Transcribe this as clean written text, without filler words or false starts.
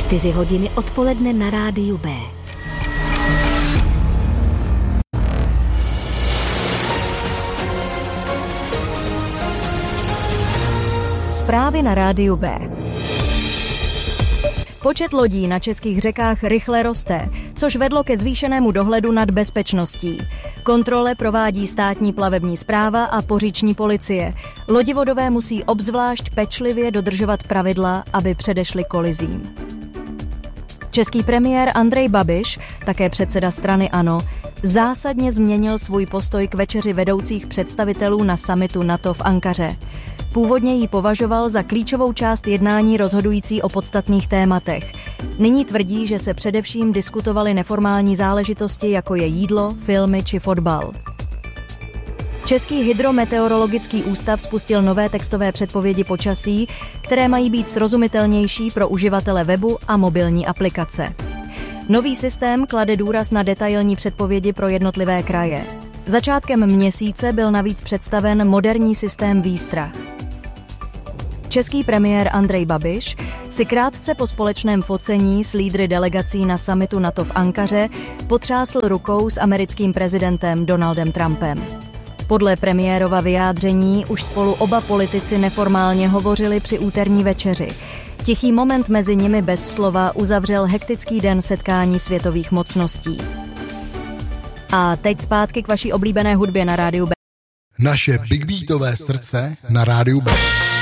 4 hodiny odpoledne na rádiu B. Zprávy na rádiu B. Počet lodí na českých řekách rychle roste, což vedlo ke zvýšenému dohledu nad bezpečností. Kontrole provádí státní plavební správa a poříční policie. Lodivodové musí obzvlášť pečlivě dodržovat pravidla, aby předešli kolizím. Český premiér Andrej Babiš, také předseda strany ANO, zásadně změnil svůj postoj k večeři vedoucích představitelů na summitu NATO v Ankaře. Původně ji považoval za klíčovou část jednání rozhodující o podstatných tématech. Nyní tvrdí, že se především diskutovaly neformální záležitosti, jako je jídlo, filmy či fotbal. Český hydrometeorologický ústav spustil nové textové předpovědi počasí, které mají být srozumitelnější pro uživatele webu a mobilní aplikace. Nový systém klade důraz na detailní předpovědi pro jednotlivé kraje. Začátkem měsíce byl navíc představen moderní systém výstrah. Český premiér Andrej Babiš si krátce po společném focení s lídry delegací na summitu NATO v Ankaře potřásl rukou s americkým prezidentem Donaldem Trumpem. Podle premiérova vyjádření už spolu oba politici neformálně hovořili při úterní večeři. Tichý moment mezi nimi bez slova uzavřel hektický den setkání světových mocností. A teď zpátky k vaší oblíbené hudbě na rádiu B. Naše big beatové srdce na rádiu B.